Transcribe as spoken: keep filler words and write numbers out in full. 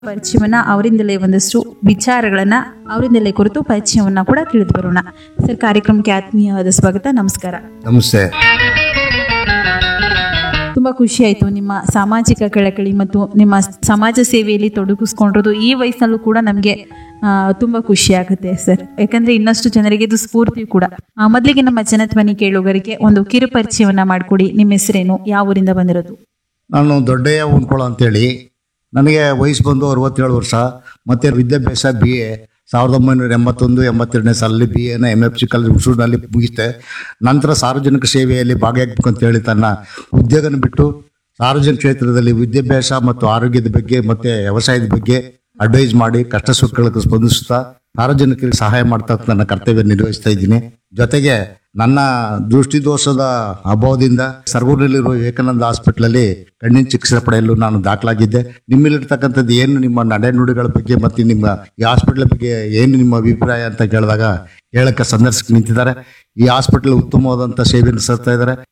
ಪರಿಚಯವನ್ನ ಅವರಿಂದಲೇ ಒಂದಷ್ಟು ವಿಚಾರಗಳನ್ನ ಅವರಿಂದಲೇ ಕುರಿತು ಪರಿಚಯವನ್ನ ಕೂಡ ತಿಳಿದು ಬರೋಣ. ಸರ್, ಕಾರ್ಯಕ್ರಮಕ್ಕೆ ಆತ್ಮೀಯವಾದ ಸ್ವಾಗತ. ನಮಸ್ಕಾರ. ನಮಸ್ತೆ. ತುಂಬಾ ಖುಷಿ ಆಯ್ತು ನಿಮ್ಮ ಸಾಮಾಜಿಕ ಕಳಕಳಿ ಮತ್ತು ನಿಮ್ಮ ಸಮಾಜ ಸೇವೆಯಲ್ಲಿ ತೊಡಗಿಸ್ಕೊಂಡಿರೋದು. ಈ ವಯಸ್ಸಲ್ಲೂ ಕೂಡ ನಮಗೆ ತುಂಬಾ ಖುಷಿ ಆಗುತ್ತೆ ಸರ್, ಯಾಕಂದ್ರೆ ಇನ್ನಷ್ಟು ಜನರಿಗೆ ಇದು ಸ್ಫೂರ್ತಿ ಕೂಡ. ಆ, ಮೊದಲಿಗೆ ನಮ್ಮ ಜನಧ್ವನಿ ಕೇಳುಗರಿಗೆ ಒಂದು ಕಿರು ಪರಿಚಯವನ್ನ ಮಾಡಿಕೊಡಿ. ನಿಮ್ಮ ಹೆಸರೇನು, ಯಾವ ಊರಿಂದ ಬಂದಿರೋದು? ನಾನು ದೊಡ್ಡಯ್ಯ ಉಣ್ಕೊಳ ಅಂತೇಳಿ, ನನಗೆ ವಯಸ್ಸು ಬಂದು ಅರವತ್ತೇಳು ವರ್ಷ. ಮತ್ತು ವಿದ್ಯಾಭ್ಯಾಸ ಬಿ ಎ ಸಾವಿರದ ಒಂಬೈನೂರ ಎಂಬತ್ತೊಂದು ಎಂಬತ್ತೆರಡನೇ ಸಾಲಲ್ಲಿ ಬಿ ಎನ ಎಮ್ ಎಫ್ ಸಿ ಕಾಲೇಜ್ ಹುಣಸೂರಿನಲ್ಲಿ ಮುಗಿಸಿದೆ. ನಂತರ ಸಾರ್ವಜನಿಕ ಸೇವೆಯಲ್ಲಿ ಭಾಗಿಯಾಗಬೇಕು ಅಂತೇಳಿ ತನ್ನ ಉದ್ಯೋಗನ ಬಿಟ್ಟು ಸಾರ್ವಜನಿಕ ಕ್ಷೇತ್ರದಲ್ಲಿ ವಿದ್ಯಾಭ್ಯಾಸ ಮತ್ತು ಆರೋಗ್ಯದ ಬಗ್ಗೆ ಮತ್ತು ವ್ಯವಸಾಯದ ಬಗ್ಗೆ ಅಡ್ವೈಸ್ ಮಾಡಿ ಕಷ್ಟ ಸುಖಗಳಿಗೆ ಸ್ಪಂದಿಸುತ್ತಾ ಸಾರ್ವಜನಿಕರಿಗೆ ಸಹಾಯ ಮಾಡ್ತಾ ನನ್ನ ಕರ್ತವ್ಯ ನಿರ್ವಹಿಸ್ತಾ ಇದ್ದೀನಿ. ಜೊತೆಗೆ ನನ್ನ ದೃಷ್ಟಿದೋಷದ ಅಭಾವದಿಂದ ಸರ್ಗೂರಿನಲ್ಲಿರುವ ವಿವೇಕಾನಂದ ಹಾಸ್ಪಿಟ್ಲಲ್ಲಿ ಕಣ್ಣಿನ ಚಿಕಿತ್ಸೆ ಪಡೆಯಲು ನಾನು ದಾಖಲಾಗಿದ್ದೆ. ನಿಮ್ಮಲ್ಲಿರ್ತಕ್ಕಂಥದ್ದು ಏನು ನಿಮ್ಮ ನಡೆನುಡಿಗಳ ಬಗ್ಗೆ ಮತ್ತು ನಿಮ್ಮ ಈ ಹಾಸ್ಪಿಟ್ಲ್ ಬಗ್ಗೆ ಏನು ನಿಮ್ಮ ಅಭಿಪ್ರಾಯ ಅಂತ ಕೇಳಿದಾಗ ಹೇಳಕ್ಕೆ ಸಂದರ್ಶಕ ನಿಂತಿದ್ದಾರೆ. ಈ ಹಾಸ್ಪಿಟಲ್ ಉತ್ತಮವಾದಂಥ ಸೇವೆಯನ್ನು ಸಲ್ಲಿಸ್ತಾ ಇದ್ದಾರೆ.